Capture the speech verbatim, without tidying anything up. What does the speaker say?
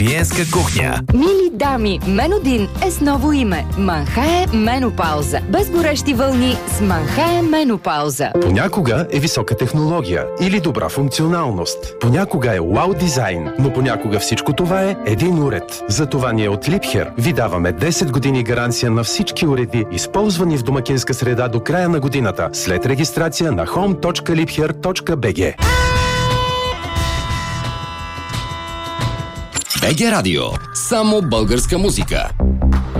Виенска кухня. Мили дами, Менодин е с ново име. Манхае Менопауза. Без горещи вълни с Манхае Менопауза. Понякога е висока технология или добра функционалност. Понякога е вау дизайн, но понякога всичко това е един уред. Затова ние от Liebherr ви даваме десет години гаранция на всички уреди, използвани в домакинска среда до края на годината, след регистрация на home точка liebherr точка би джи. БГ Радио. Само българска музика.